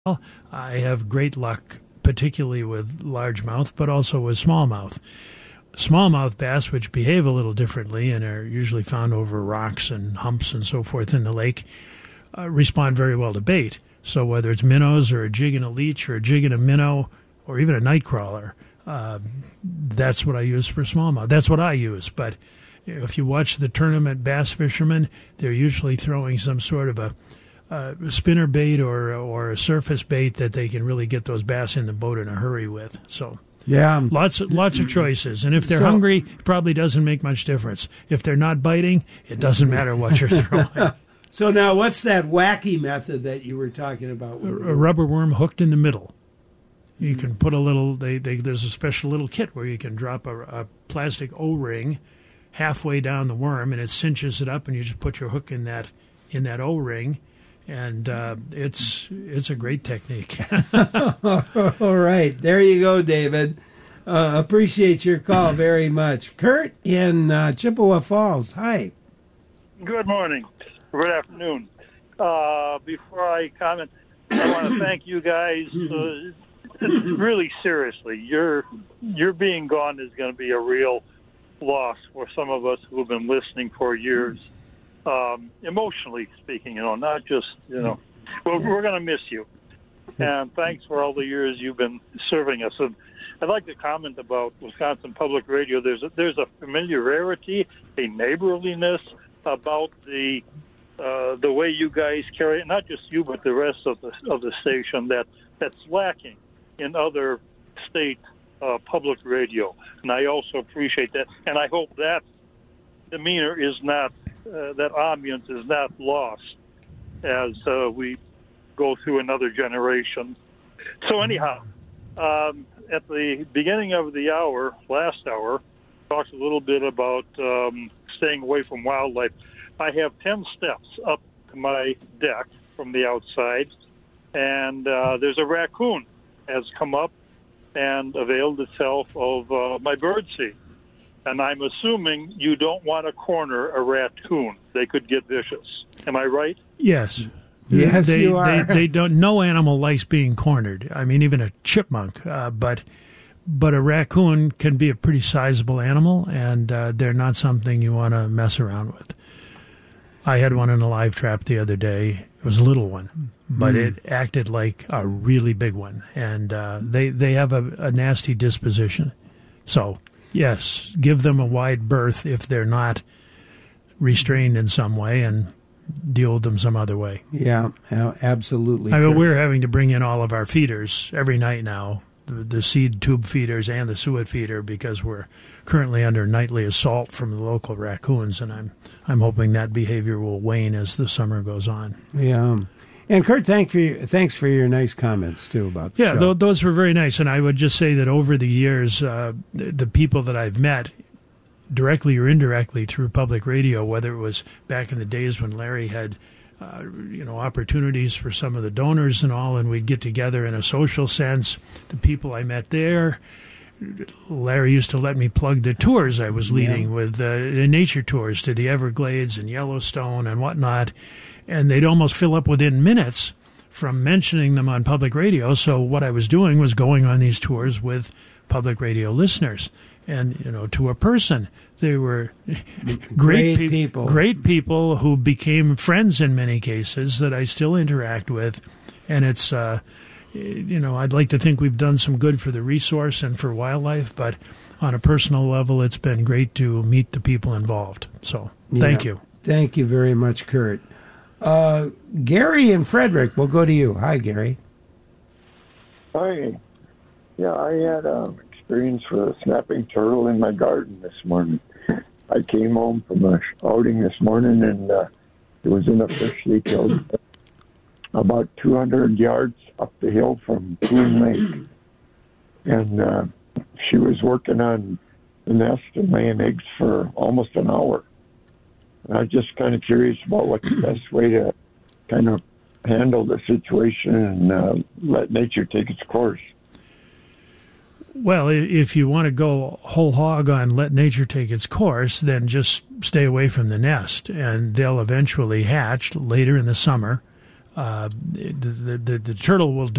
I have great luck, particularly with largemouth, but also with smallmouth. Smallmouth bass, which behave a little differently and are usually found over rocks and humps and so forth in the lake, respond very well to bait. So whether it's minnows or a jig and a leech or a jig and a minnow or even a night crawler, that's what I use for smallmouth. That's what I use. But if you watch the tournament bass fishermen, they're usually throwing some sort of a spinner bait or a surface bait that they can really get those bass in the boat in a hurry with. So yeah, lots of choices. And if they're hungry, it probably doesn't make much difference. If they're not biting, it doesn't matter what you're throwing. So now, what's that wacky method that you were talking about? A rubber worm hooked in the middle. You can put a little. There's a special little kit where you can drop a plastic O-ring halfway down the worm, and it cinches it up, and you just put your hook in that O-ring, and it's a great technique. All right, there you go, David. Appreciate your call very much, Kurt in Chippewa Falls. Hi. Good morning. Good afternoon. Before I comment, I want to thank you guys. Really seriously, your being gone is going to be a real loss for some of us who have been listening for years. Emotionally speaking, not just, we're going to miss you. And thanks for all the years you've been serving us. And I'd like to comment about Wisconsin Public Radio. There's a familiarity, a neighborliness about the way you guys carry it, not just you, but the rest of the station that's lacking in other state public radio. And I also appreciate that. And I hope that demeanor is not, that ambiance is not lost as we go through another generation. So anyhow, at the beginning of the hour, last hour, talked a little bit about staying away from wildlife. I have 10 steps up to my deck from the outside, and there's a raccoon has come up and availed itself of my birdseed. And I'm assuming you don't want to corner a raccoon. They could get vicious. Am I right? Yes. Yes, you are. They don't. No animal likes being cornered. I mean, even a chipmunk. But a raccoon can be a pretty sizable animal, and they're not something you want to mess around with. I had one in a live trap the other day. It was a little one, but it acted like a really big one, and they have a nasty disposition. So, yes, give them a wide berth if they're not restrained in some way, and deal with them some other way. Yeah, absolutely. I mean, we're having to bring in all of our feeders every night now, the seed tube feeders and the suet feeder, because we're currently under nightly assault from the local raccoons, and I'm hoping that behavior will wane as the summer goes on. Yeah. And Kurt, thanks for your nice comments too about the show. Those were very nice, and I would just say that over the years, the people that I've met, directly or indirectly through public radio, whether it was back in the days when Larry had opportunities for some of the donors and all, and we'd get together in a social sense. The people I met there, Larry used to let me plug the tours I was leading with nature tours to the Everglades and Yellowstone and whatnot, and they'd almost fill up within minutes from mentioning them on public radio. So what I was doing was going on these tours with public radio listeners. And, to a person, they were great people who became friends in many cases that I still interact with. And it's, I'd like to think we've done some good for the resource and for wildlife, but on a personal level, it's been great to meet the people involved. So thank you. Thank you very much, Kurt. Gary and Frederick, we'll go to you. Hi, Gary. Hi. Yeah, I had experience with a snapping turtle in my garden this morning. I came home from a outing this morning, and it was in a freshly killed about 200 yards up the hill from Coon Lake. And she was working on the nest and laying eggs for almost an hour. And I'm just kind of curious about what's the best way to kind of handle the situation and let nature take its course. Well, if you want to go whole hog on let nature take its course, then just stay away from the nest, and they'll eventually hatch later in the summer. the turtle will